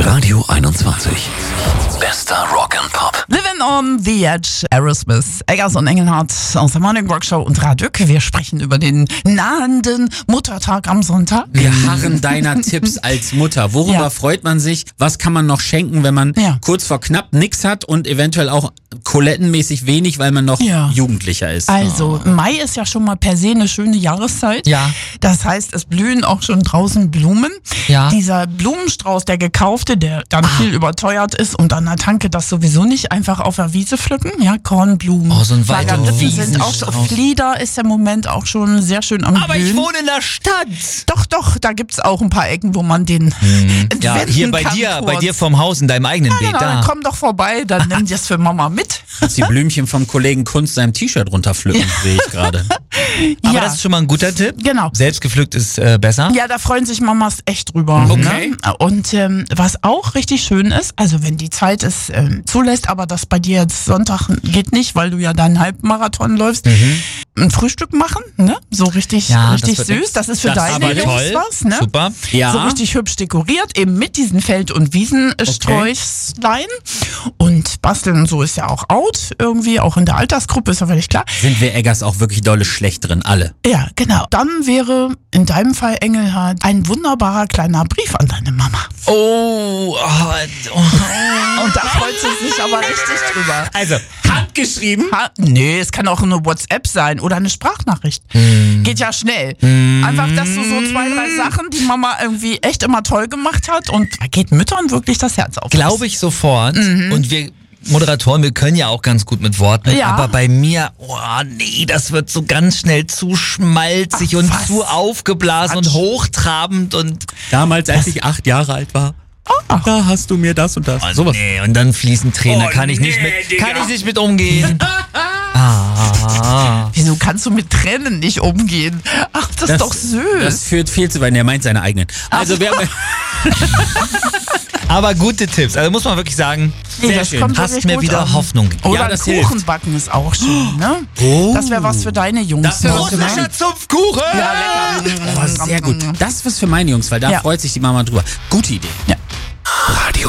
Radio 21. Bester Rock and Pop. Living on the Edge, Aerosmith, Eggers und Engelhardt aus der Morning Rock Show und Radio Dück. Wir sprechen über den nahenden Muttertag am Sonntag. Wir harren deiner Tipps als Mutter. Worüber freut man sich? Was kann man noch schenken, wenn man kurz vor knapp nichts hat und eventuell auch kolettenmäßig wenig, weil man noch Jugendlicher ist? Also, Mai ist ja schon mal per se eine schöne Jahreszeit. Ja. Das heißt, es blühen auch schon draußen Blumen. Ja. Dieser Blumenstrauß, der gekaufte, der dann viel überteuert ist und an der Tanke das sowieso nicht einfach auf der Wiese pflücken. Ja, Kornblumen. Oh, so ein weiter Margariten sind auch so. Flieder ist im Moment auch schon sehr schön am Aber Blühen. ich wohne in der Stadt. Doch, da gibt's auch ein paar Ecken, wo man den entwenden Ja, hier bei kann dir, kurz. bei dir vorm Haus in deinem eigenen Weg. Genau, Da. dann komm doch vorbei, dann nimm dir das für Mama mit. Dass die Blümchen vom Kollegen Kunst seinem T-Shirt runterpflücken, sehe ich gerade. Aber Ja. das ist schon mal ein guter Tipp. Genau. Selbst gepflückt ist besser. Ja, da freuen sich Mamas echt drüber. Okay. Ne? Und was auch richtig schön ist, also wenn die Zeit es zulässt, aber das bei dir jetzt Sonntag geht nicht, weil du ja deinen Halbmarathon läufst, ein Frühstück machen, ne? So richtig, Ja, richtig das wird süß. Das ist für das deine aber Jungs toll. was, ne? Super. Ja. So richtig hübsch dekoriert, eben mit diesen Feld- und Wiesensträuchlein. Und basteln und so ist ja auch out irgendwie, auch in der Altersgruppe, ist ja völlig klar. Sind wir Eggers auch wirklich dolle schlecht drin, alle. Ja, genau. Dann wäre in deinem Fall, Engelhardt, ein wunderbarer kleiner Brief an deine Mama. Oh. Und da freut sie sich aber richtig drüber. Also, handgeschrieben. Nee, es kann auch eine WhatsApp sein oder eine Sprachnachricht. Geht ja schnell. Einfach, dass du so 2, 3 Sachen, die Mama irgendwie echt immer toll gemacht hat, und da geht Müttern wirklich das Herz auf. Glaube ich sofort. Und wir Moderatoren, wir können ja auch ganz gut mit Worten, Ja. aber bei mir, nee, das wird so ganz schnell zu schmalzig und was? zu aufgeblasen und hochtrabend und Damals, als ich 8 Jahre alt war, da hast du mir das und das. sowas. Nee, und dann fließen Tränen, kann ich nicht mit umgehen. Wieso kannst du mit Tränen nicht umgehen? Ach, das ist doch süß. Das führt viel zu weit. Er meint seine eigenen. Also, wir haben... Aber gute Tipps, also muss man wirklich sagen, Nee, Sehr das schön. kommt hast wirklich mir gut wieder an. Hoffnung gegeben. Oder Ja, ein das Kuchenbacken ist auch schön, ne? Das wäre was für deine Jungs. Das wär was für ne? meine- Zupfkuchen! Ja, lecker. Oh, sehr gut. Das ist was für meine Jungs, weil da Ja. freut sich die Mama drüber. Gute Idee. Ja.